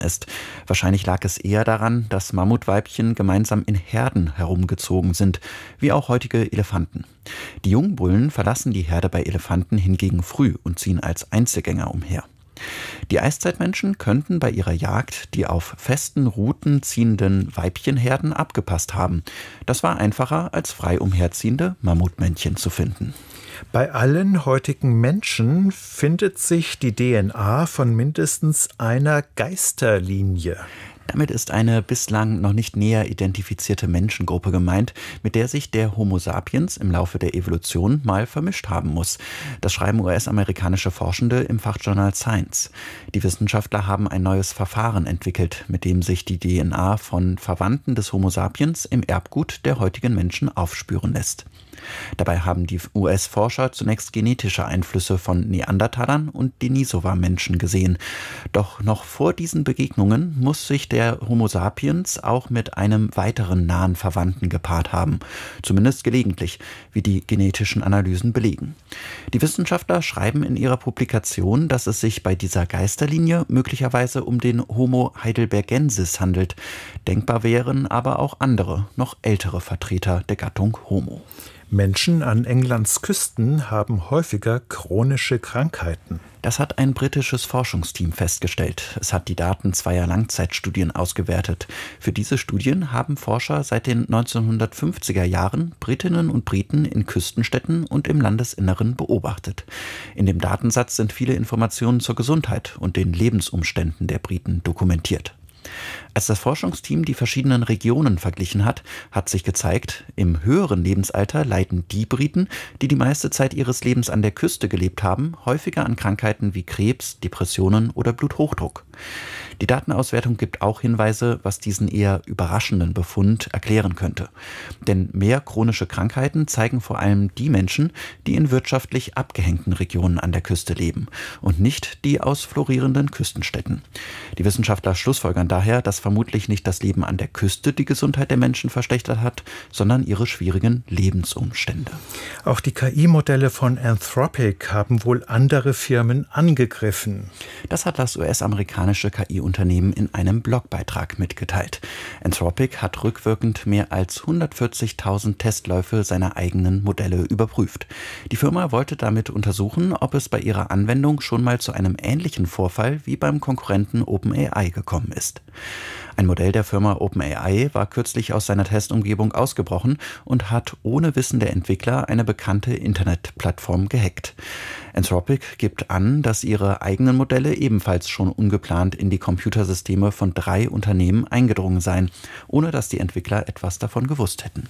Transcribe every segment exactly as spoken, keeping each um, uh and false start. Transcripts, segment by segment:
ist. Wahrscheinlich lag es eher daran, dass Mammutweibchen gemeinsam in Herden herumgezogen sind, wie auch heutige Elefanten. Die Jungbullen verlassen die Herde bei Elefanten hingegen früh und ziehen als Einzelgänger umher. Die Eiszeitmenschen könnten bei ihrer Jagd die auf festen Routen ziehenden Weibchenherden abgepasst haben. Das war einfacher, als frei umherziehende Mammutmännchen zu finden. Bei allen heutigen Menschen findet sich die D N A von mindestens einer Geisterlinie. Damit ist eine bislang noch nicht näher identifizierte Menschengruppe gemeint, mit der sich der Homo sapiens im Laufe der Evolution mal vermischt haben muss. Das schreiben U S-amerikanische Forschende im Fachjournal Science. Die Wissenschaftler haben ein neues Verfahren entwickelt, mit dem sich die D N A von Verwandten des Homo sapiens im Erbgut der heutigen Menschen aufspüren lässt. Dabei haben die U S-Forscher zunächst genetische Einflüsse von Neandertalern und Denisova-Menschen gesehen. Doch noch vor diesen Begegnungen muss sich der Homo sapiens auch mit einem weiteren nahen Verwandten gepaart haben. Zumindest gelegentlich, wie die genetischen Analysen belegen. Die Wissenschaftler schreiben in ihrer Publikation, dass es sich bei dieser Geisterlinie möglicherweise um den Homo heidelbergensis handelt. Denkbar wären aber auch andere, noch ältere Vertreter der Gattung Homo. Menschen an Englands Küsten haben häufiger chronische Krankheiten. Das hat ein britisches Forschungsteam festgestellt. Es hat die Daten zweier Langzeitstudien ausgewertet. Für diese Studien haben Forscher seit den neunzehnhundertfünfziger Jahren Britinnen und Briten in Küstenstädten und im Landesinneren beobachtet. In dem Datensatz sind viele Informationen zur Gesundheit und den Lebensumständen der Briten dokumentiert. Als das Forschungsteam die verschiedenen Regionen verglichen hat, hat sich gezeigt, im höheren Lebensalter leiden die Briten, die die meiste Zeit ihres Lebens an der Küste gelebt haben, häufiger an Krankheiten wie Krebs, Depressionen oder Bluthochdruck. Die Datenauswertung gibt auch Hinweise, was diesen eher überraschenden Befund erklären könnte. Denn mehr chronische Krankheiten zeigen vor allem die Menschen, die in wirtschaftlich abgehängten Regionen an der Küste leben und nicht die aus florierenden Küstenstädten. Die Wissenschaftler schlussfolgern daher, dass vermutlich nicht das Leben an der Küste die Gesundheit der Menschen verschlechtert hat, sondern ihre schwierigen Lebensumstände. Auch die K I-Modelle von Anthropic haben wohl andere Firmen angegriffen. Das hat das U S-amerikanische K I-Unternehmen in einem Blogbeitrag mitgeteilt. Anthropic hat rückwirkend mehr als hundertvierzigtausend Testläufe seiner eigenen Modelle überprüft. Die Firma wollte damit untersuchen, ob es bei ihrer Anwendung schon mal zu einem ähnlichen Vorfall wie beim Konkurrenten OpenAI gekommen ist. Ein Modell der Firma OpenAI war kürzlich aus seiner Testumgebung ausgebrochen und hat ohne Wissen der Entwickler eine bekannte Internetplattform gehackt. Anthropic gibt an, dass ihre eigenen Modelle ebenfalls schon ungeplant in die Computersysteme von drei Unternehmen eingedrungen seien, ohne dass die Entwickler etwas davon gewusst hätten.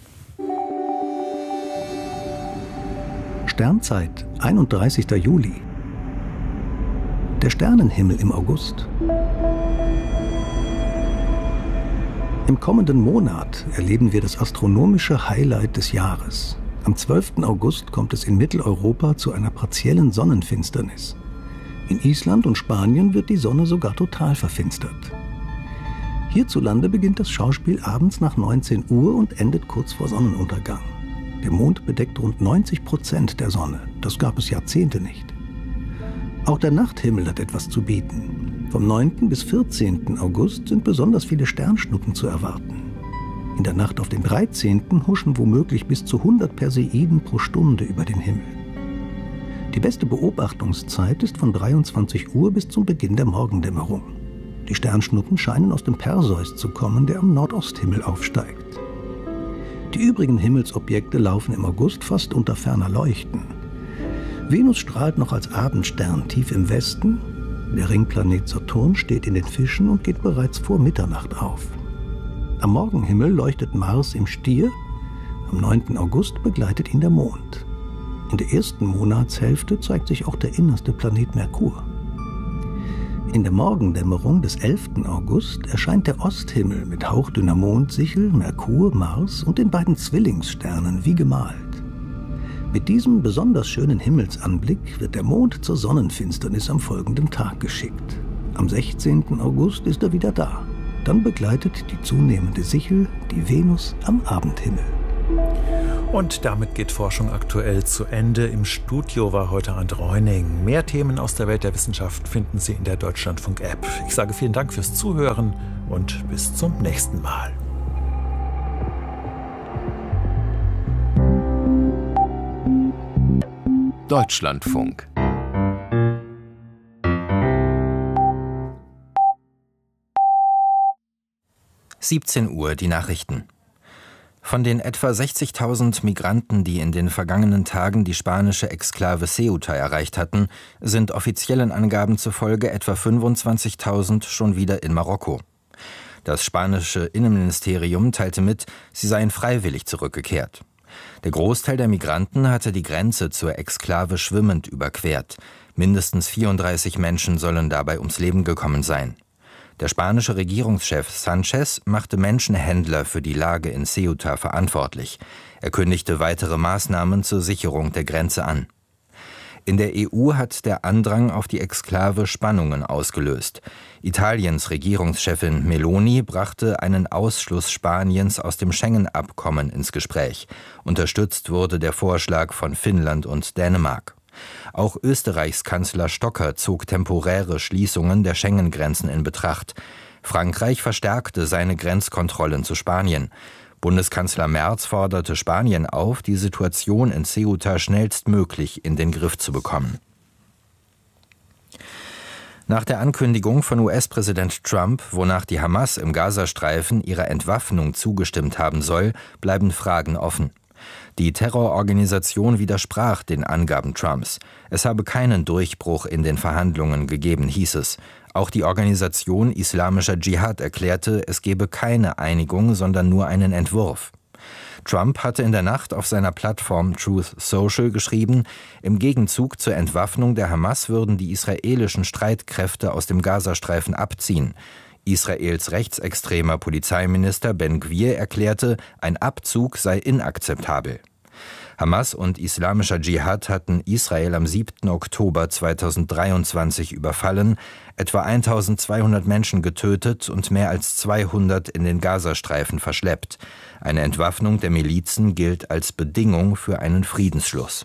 Sternzeit, einunddreißigster Juli. Der Sternenhimmel im August. Im kommenden Monat erleben wir das astronomische Highlight des Jahres. Am zwölften August kommt es in Mitteleuropa zu einer partiellen Sonnenfinsternis. In Island und Spanien wird die Sonne sogar total verfinstert. Hierzulande beginnt das Schauspiel abends nach neunzehn Uhr und endet kurz vor Sonnenuntergang. Der Mond bedeckt rund neunzig Prozent der Sonne. Das gab es Jahrzehnte nicht. Auch der Nachthimmel hat etwas zu bieten. Vom neunten bis vierzehnten August sind besonders viele Sternschnuppen zu erwarten. In der Nacht auf den dreizehnten huschen womöglich bis zu hundert Perseiden pro Stunde über den Himmel. Die beste Beobachtungszeit ist von dreiundzwanzig Uhr bis zum Beginn der Morgendämmerung. Die Sternschnuppen scheinen aus dem Perseus zu kommen, der am Nordosthimmel aufsteigt. Die übrigen Himmelsobjekte laufen im August fast unter ferner Leuchten. Venus strahlt noch als Abendstern tief im Westen. Der Ringplanet Saturn steht in den Fischen und geht bereits vor Mitternacht auf. Am Morgenhimmel leuchtet Mars im Stier. Am neunten August begleitet ihn der Mond. In der ersten Monatshälfte zeigt sich auch der innerste Planet Merkur. In der Morgendämmerung des elften August erscheint der Osthimmel mit hauchdünner Mondsichel, Merkur, Mars und den beiden Zwillingssternen wie gemalt. Mit diesem besonders schönen Himmelsanblick wird der Mond zur Sonnenfinsternis am folgenden Tag geschickt. Am sechzehnten August ist er wieder da. Dann begleitet die zunehmende Sichel die Venus am Abendhimmel. Und damit geht Forschung aktuell zu Ende. Im Studio war heute Arndt Reuning. Mehr Themen aus der Welt der Wissenschaft finden Sie in der Deutschlandfunk-App. Ich sage vielen Dank fürs Zuhören und bis zum nächsten Mal. Deutschlandfunk. siebzehn Uhr, die Nachrichten. Von den etwa sechzigtausend Migranten, die in den vergangenen Tagen die spanische Exklave Ceuta erreicht hatten, sind offiziellen Angaben zufolge etwa fünfundzwanzigtausend schon wieder in Marokko. Das spanische Innenministerium teilte mit, sie seien freiwillig zurückgekehrt. Der Großteil der Migranten hatte die Grenze zur Exklave schwimmend überquert. Mindestens vierunddreißig Menschen sollen dabei ums Leben gekommen sein. Der spanische Regierungschef Sánchez machte Menschenhändler für die Lage in Ceuta verantwortlich. Er kündigte weitere Maßnahmen zur Sicherung der Grenze an. In der E U hat der Andrang auf die Exklave Spannungen ausgelöst. Italiens Regierungschefin Meloni brachte einen Ausschluss Spaniens aus dem Schengen-Abkommen ins Gespräch. Unterstützt wurde der Vorschlag von Finnland und Dänemark. Auch Österreichs Kanzler Stocker zog temporäre Schließungen der Schengen-Grenzen in Betracht. Frankreich verstärkte seine Grenzkontrollen zu Spanien. Bundeskanzler Merz forderte Spanien auf, die Situation in Ceuta schnellstmöglich in den Griff zu bekommen. Nach der Ankündigung von U S-Präsident Trump, wonach die Hamas im Gazastreifen ihrer Entwaffnung zugestimmt haben soll, bleiben Fragen offen. Die Terrororganisation widersprach den Angaben Trumps. Es habe keinen Durchbruch in den Verhandlungen gegeben, hieß es. Auch die Organisation Islamischer Dschihad erklärte, es gebe keine Einigung, sondern nur einen Entwurf. Trump hatte in der Nacht auf seiner Plattform Truth Social geschrieben, im Gegenzug zur Entwaffnung der Hamas würden die israelischen Streitkräfte aus dem Gazastreifen abziehen. Israels rechtsextremer Polizeiminister Ben Gvir erklärte, ein Abzug sei inakzeptabel. Hamas und Islamischer Dschihad hatten Israel am siebten Oktober zweitausenddreiundzwanzig überfallen, etwa eintausendzweihundert Menschen getötet und mehr als zweihundert in den Gazastreifen verschleppt. Eine Entwaffnung der Milizen gilt als Bedingung für einen Friedensschluss.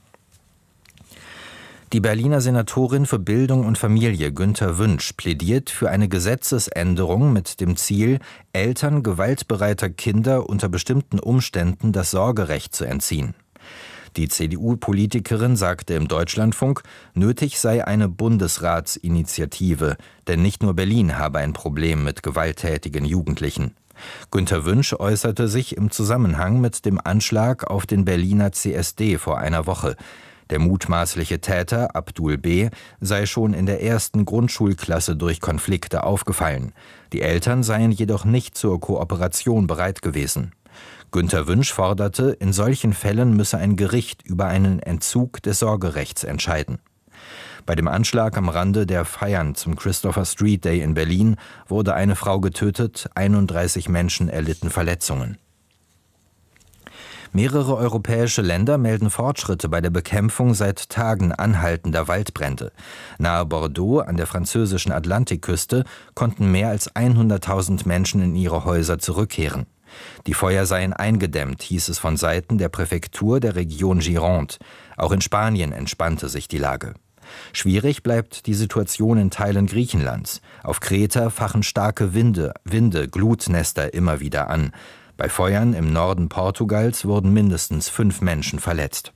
Die Berliner Senatorin für Bildung und Familie Günter Wünsch plädiert für eine Gesetzesänderung mit dem Ziel, Eltern gewaltbereiter Kinder unter bestimmten Umständen das Sorgerecht zu entziehen. Die C D U-Politikerin sagte im Deutschlandfunk, nötig sei eine Bundesratsinitiative, denn nicht nur Berlin habe ein Problem mit gewalttätigen Jugendlichen. Günter Wünsch äußerte sich im Zusammenhang mit dem Anschlag auf den Berliner C S D vor einer Woche. Der mutmaßliche Täter, Abdul B., sei schon in der ersten Grundschulklasse durch Konflikte aufgefallen. Die Eltern seien jedoch nicht zur Kooperation bereit gewesen. Günter Wünsch forderte, in solchen Fällen müsse ein Gericht über einen Entzug des Sorgerechts entscheiden. Bei dem Anschlag am Rande der Feiern zum Christopher Street Day in Berlin wurde eine Frau getötet, einunddreißig Menschen erlitten Verletzungen. Mehrere europäische Länder melden Fortschritte bei der Bekämpfung seit Tagen anhaltender Waldbrände. Nahe Bordeaux an der französischen Atlantikküste konnten mehr als hunderttausend Menschen in ihre Häuser zurückkehren. Die Feuer seien eingedämmt, hieß es von Seiten der Präfektur der Region Gironde. Auch in Spanien entspannte sich die Lage. Schwierig bleibt die Situation in Teilen Griechenlands. Auf Kreta fachen starke Winde, Winde, Glutnester immer wieder an. Bei Feuern im Norden Portugals wurden mindestens fünf Menschen verletzt.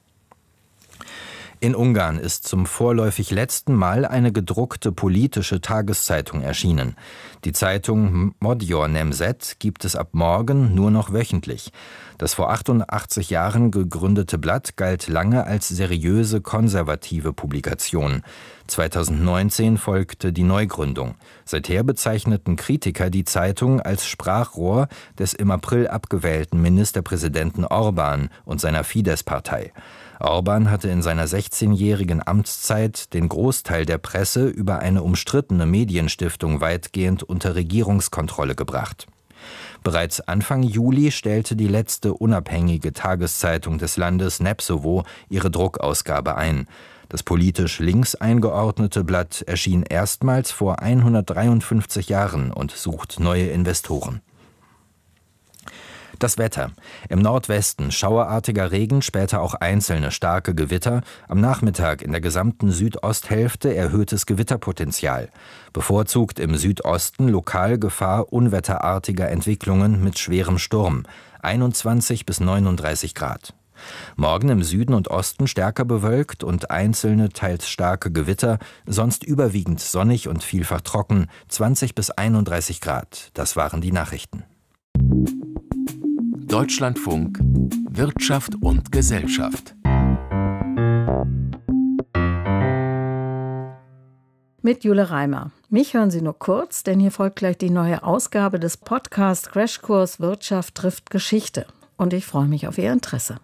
In Ungarn ist zum vorläufig letzten Mal eine gedruckte politische Tageszeitung erschienen. Die Zeitung Magyar Nemzet gibt es ab morgen nur noch wöchentlich. Das vor achtundachtzig Jahren gegründete Blatt galt lange als seriöse konservative Publikation. zweitausendneunzehn folgte die Neugründung. Seither bezeichneten Kritiker die Zeitung als Sprachrohr des im April abgewählten Ministerpräsidenten Orbán und seiner Fidesz-Partei. Orbán hatte in seiner sechzehnjährigen Amtszeit den Großteil der Presse über eine umstrittene Medienstiftung weitgehend unter Regierungskontrolle gebracht. Bereits Anfang Juli stellte die letzte unabhängige Tageszeitung des Landes Nepsovo ihre Druckausgabe ein. Das politisch links eingeordnete Blatt erschien erstmals vor hundertdreiundfünfzig Jahren und sucht neue Investoren. Das Wetter. Im Nordwesten schauerartiger Regen, später auch einzelne starke Gewitter. Am Nachmittag in der gesamten Südosthälfte erhöhtes Gewitterpotenzial. Bevorzugt im Südosten lokal Gefahr unwetterartiger Entwicklungen mit schwerem Sturm. einundzwanzig bis neununddreißig Grad. Morgen im Süden und Osten stärker bewölkt und einzelne, teils starke Gewitter, sonst überwiegend sonnig und vielfach trocken, zwanzig bis einunddreißig Grad. Das waren die Nachrichten. Deutschlandfunk Wirtschaft und Gesellschaft. Mit Jule Reimer. Mich hören Sie nur kurz, denn hier folgt gleich die neue Ausgabe des Podcasts Crashkurs Wirtschaft trifft Geschichte. Und ich freue mich auf Ihr Interesse.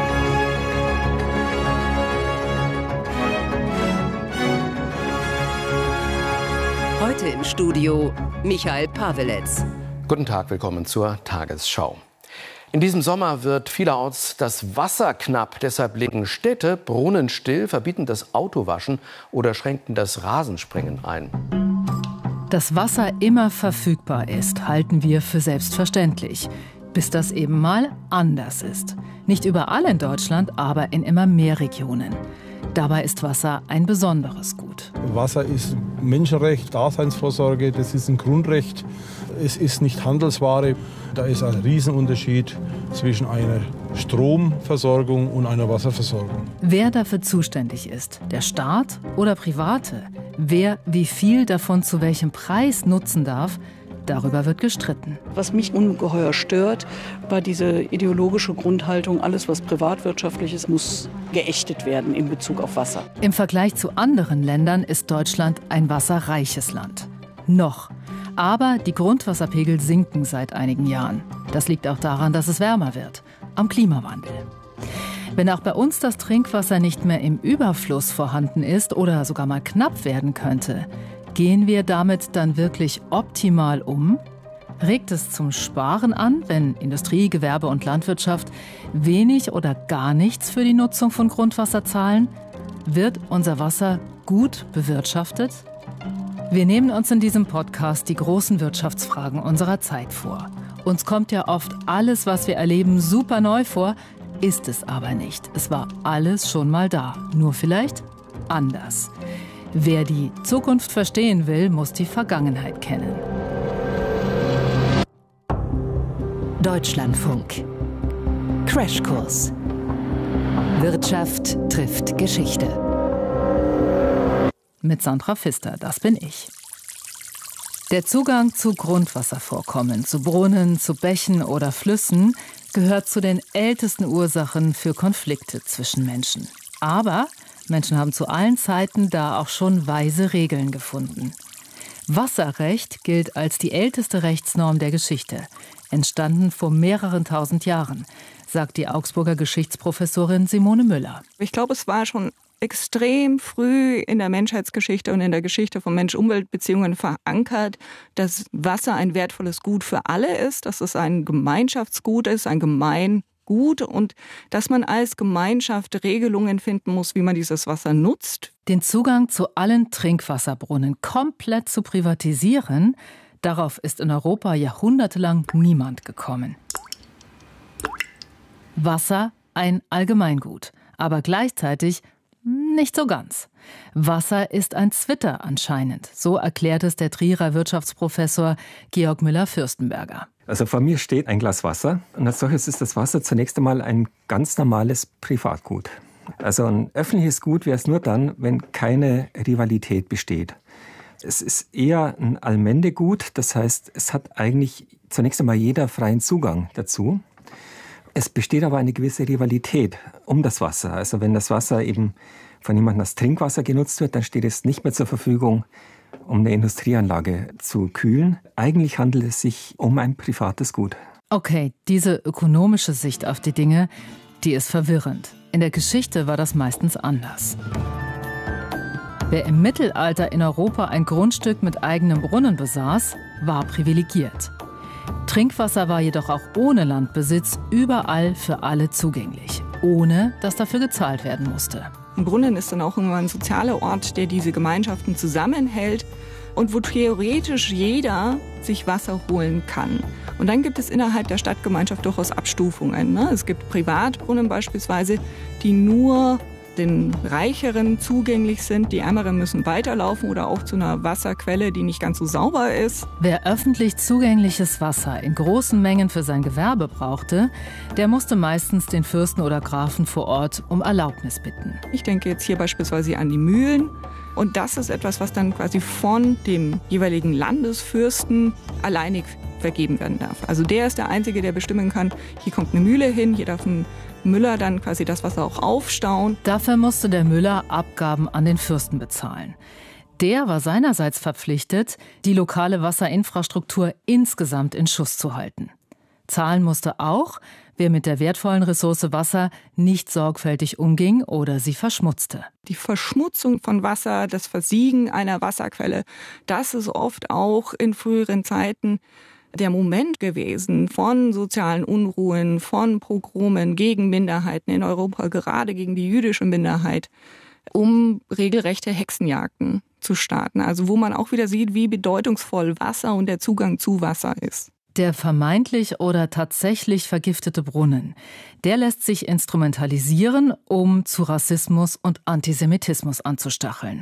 Heute im Studio Michael Paweletz. Guten Tag, willkommen zur Tagesschau. In diesem Sommer wird vielerorts das Wasser knapp. Deshalb legen Städte Brunnen still, verbieten das Autowaschen oder schränken das Rasenspringen ein. Dass Wasser immer verfügbar ist, halten wir für selbstverständlich. Bis das eben mal anders ist. Nicht überall in Deutschland, aber in immer mehr Regionen. Dabei ist Wasser ein besonderes Gut. Wasser ist Menschenrecht, Daseinsvorsorge, das ist ein Grundrecht. Es ist nicht Handelsware. Da ist ein Riesenunterschied zwischen einer Stromversorgung und einer Wasserversorgung. Wer dafür zuständig ist, der Staat oder Private? Wer wie viel davon zu welchem Preis nutzen darf? Darüber wird gestritten. Was mich ungeheuer stört, war diese ideologische Grundhaltung, alles was privatwirtschaftlich ist, muss geächtet werden in Bezug auf Wasser. Im Vergleich zu anderen Ländern ist Deutschland ein wasserreiches Land. Noch. Aber die Grundwasserpegel sinken seit einigen Jahren. Das liegt auch daran, dass es wärmer wird. Am Klimawandel. Wenn auch bei uns das Trinkwasser nicht mehr im Überfluss vorhanden ist oder sogar mal knapp werden könnte, gehen wir damit dann wirklich optimal um? Regt es zum Sparen an, wenn Industrie, Gewerbe und Landwirtschaft wenig oder gar nichts für die Nutzung von Grundwasser zahlen? Wird unser Wasser gut bewirtschaftet? Wir nehmen uns in diesem Podcast die großen Wirtschaftsfragen unserer Zeit vor. Uns kommt ja oft alles, was wir erleben, super neu vor, ist es aber nicht. Es war alles schon mal da, nur vielleicht anders. Wer die Zukunft verstehen will, muss die Vergangenheit kennen. Deutschlandfunk. Crashkurs. Wirtschaft trifft Geschichte. Mit Sandra Pfister, das bin ich. Der Zugang zu Grundwasservorkommen, zu Brunnen, zu Bächen oder Flüssen gehört zu den ältesten Ursachen für Konflikte zwischen Menschen. Aber Menschen haben zu allen Zeiten da auch schon weise Regeln gefunden. Wasserrecht gilt als die älteste Rechtsnorm der Geschichte, entstanden vor mehreren tausend Jahren, sagt die Augsburger Geschichtsprofessorin Simone Müller. Ich glaube, es war schon extrem früh in der Menschheitsgeschichte und in der Geschichte von Mensch-Umwelt-Beziehungen verankert, dass Wasser ein wertvolles Gut für alle ist, dass es ein Gemeinschaftsgut ist, ein Gemeingut und dass man als Gemeinschaft Regelungen finden muss, wie man dieses Wasser nutzt. Den Zugang zu allen Trinkwasserbrunnen komplett zu privatisieren, darauf ist in Europa jahrhundertelang niemand gekommen. Wasser ein Allgemeingut, aber gleichzeitig nicht so ganz. Wasser ist ein Zwitter anscheinend, so erklärt es der Trierer Wirtschaftsprofessor Georg Müller-Fürstenberger. Also vor mir steht ein Glas Wasser und als solches ist das Wasser zunächst einmal ein ganz normales Privatgut. Also ein öffentliches Gut wäre es nur dann, wenn keine Rivalität besteht. Es ist eher ein Allmendegut, das heißt, es hat eigentlich zunächst einmal jeder freien Zugang dazu. Es besteht aber eine gewisse Rivalität um das Wasser. Also wenn das Wasser eben von jemandem als Trinkwasser genutzt wird, dann steht es nicht mehr zur Verfügung, um eine Industrieanlage zu kühlen. Eigentlich handelt es sich um ein privates Gut. Okay, diese ökonomische Sicht auf die Dinge, die ist verwirrend. In der Geschichte war das meistens anders. Wer im Mittelalter in Europa ein Grundstück mit eigenem Brunnen besaß, war privilegiert. Trinkwasser war jedoch auch ohne Landbesitz überall für alle zugänglich, ohne dass dafür gezahlt werden musste. Ein Brunnen ist dann auch immer ein sozialer Ort, der diese Gemeinschaften zusammenhält. und wo theoretisch jeder sich Wasser holen kann. Und dann gibt es innerhalb der Stadtgemeinschaft durchaus Abstufungen, ne? Es gibt Privatbrunnen beispielsweise, die nur den Reicheren zugänglich sind. Die Ärmeren müssen weiterlaufen oder auch zu einer Wasserquelle, die nicht ganz so sauber ist. Wer öffentlich zugängliches Wasser in großen Mengen für sein Gewerbe brauchte, der musste meistens den Fürsten oder Grafen vor Ort um Erlaubnis bitten. Ich denke jetzt hier beispielsweise an die Mühlen. Und das ist etwas, was dann quasi von dem jeweiligen Landesfürsten alleinig vergeben werden darf. Also der ist der Einzige, der bestimmen kann, hier kommt eine Mühle hin, hier darf ein Müller dann quasi das Wasser auch aufstauen. Dafür musste der Müller Abgaben an den Fürsten bezahlen. Der war seinerseits verpflichtet, die lokale Wasserinfrastruktur insgesamt in Schuss zu halten. Zahlen musste auch, wer mit der wertvollen Ressource Wasser nicht sorgfältig umging oder sie verschmutzte. Die Verschmutzung von Wasser, das Versiegen einer Wasserquelle, das ist oft auch in früheren Zeiten der Moment gewesen von sozialen Unruhen, von Pogromen gegen Minderheiten in Europa, gerade gegen die jüdische Minderheit, um regelrechte Hexenjagden zu starten. Also wo man auch wieder sieht, wie bedeutungsvoll Wasser und der Zugang zu Wasser ist. Der vermeintlich oder tatsächlich vergiftete Brunnen, der lässt sich instrumentalisieren, um zu Rassismus und Antisemitismus anzustacheln.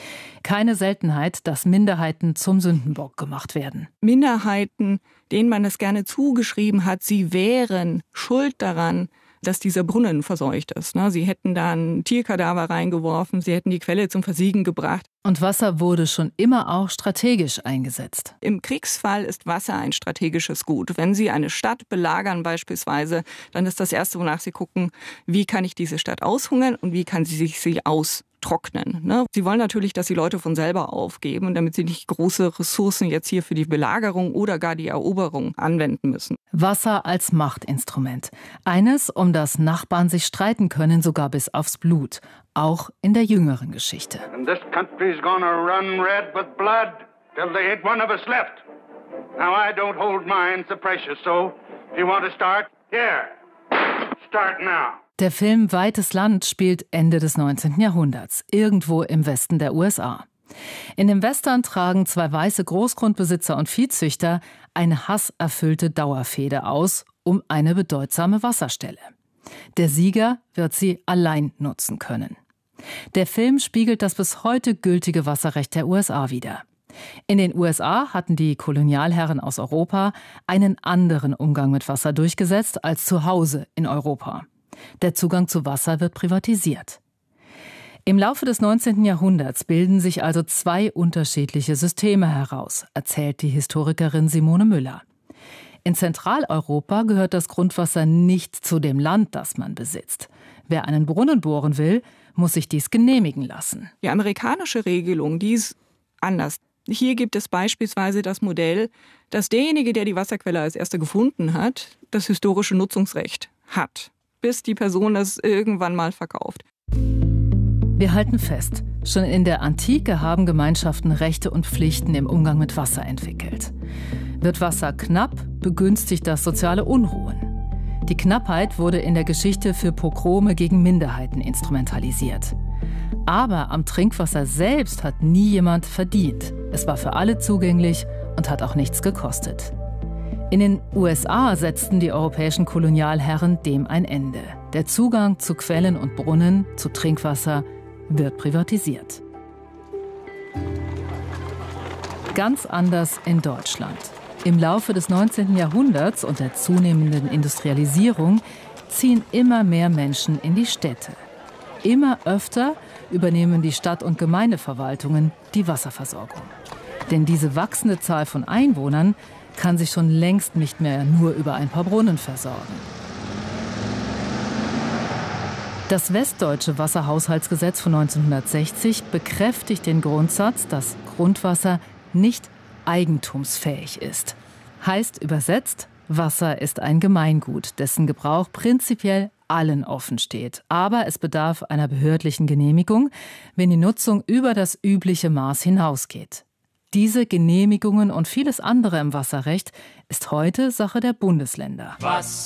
Keine Seltenheit, dass Minderheiten zum Sündenbock gemacht werden. Minderheiten, denen man es gerne zugeschrieben hat, sie wären schuld daran, dass dieser Brunnen verseucht ist. Sie hätten da ein Tierkadaver reingeworfen, sie hätten die Quelle zum Versiegen gebracht. Und Wasser wurde schon immer auch strategisch eingesetzt. Im Kriegsfall ist Wasser ein strategisches Gut. Wenn Sie eine Stadt belagern beispielsweise, dann ist das Erste, wonach Sie gucken, wie kann ich diese Stadt aushungern und wie kann sie sich sie austrocknen. Ne? Sie wollen natürlich, dass die Leute von selber aufgeben, damit sie nicht große Ressourcen jetzt hier für die Belagerung oder gar die Eroberung anwenden müssen. Wasser als Machtinstrument. Eines, um das Nachbarn sich streiten können, sogar bis aufs Blut. Auch in der jüngeren Geschichte. And this country's gonna run red with blood till there ain't one of us left. Now I don't hold mine so precious, so if you want to start, here, start now. Der Film Weites Land spielt Ende des neunzehnten Jahrhunderts, irgendwo im Westen der U S A. In dem Western tragen zwei weiße Großgrundbesitzer und Viehzüchter eine hasserfüllte Dauerfehde aus um eine bedeutsame Wasserstelle. Der Sieger wird sie allein nutzen können. Der Film spiegelt das bis heute gültige Wasserrecht der U S A wider. In den U S A hatten die Kolonialherren aus Europa einen anderen Umgang mit Wasser durchgesetzt als zu Hause in Europa. Der Zugang zu Wasser wird privatisiert. Im Laufe des neunzehnten Jahrhunderts bilden sich also zwei unterschiedliche Systeme heraus, erzählt die Historikerin Simone Müller. In Zentraleuropa gehört das Grundwasser nicht zu dem Land, das man besitzt. Wer einen Brunnen bohren will, muss sich dies genehmigen lassen. Die amerikanische Regelung, die ist anders. Hier gibt es beispielsweise das Modell, dass derjenige, der die Wasserquelle als erster gefunden hat, das historische Nutzungsrecht hat, bis die Person das irgendwann mal verkauft. Wir halten fest, schon in der Antike haben Gemeinschaften Rechte und Pflichten im Umgang mit Wasser entwickelt. Wird Wasser knapp, begünstigt das soziale Unruhen. Die Knappheit wurde in der Geschichte für Pogrome gegen Minderheiten instrumentalisiert. Aber am Trinkwasser selbst hat nie jemand verdient. Es war für alle zugänglich und hat auch nichts gekostet. In den U S A setzten die europäischen Kolonialherren dem ein Ende. Der Zugang zu Quellen und Brunnen, zu Trinkwasser, wird privatisiert. Ganz anders in Deutschland. Im Laufe des neunzehnten Jahrhunderts und der zunehmenden Industrialisierung ziehen immer mehr Menschen in die Städte. Immer öfter übernehmen die Stadt- und Gemeindeverwaltungen die Wasserversorgung. Denn diese wachsende Zahl von Einwohnern kann sich schon längst nicht mehr nur über ein paar Brunnen versorgen. Das Westdeutsche Wasserhaushaltsgesetz von neunzehnhundertsechzig bekräftigt den Grundsatz, dass Grundwasser nicht eigentumsfähig ist. Heißt übersetzt, Wasser ist ein Gemeingut, dessen Gebrauch prinzipiell allen offen steht. Aber es bedarf einer behördlichen Genehmigung, wenn die Nutzung über das übliche Maß hinausgeht. Diese Genehmigungen und vieles andere im Wasserrecht ist heute Sache der Bundesländer. Was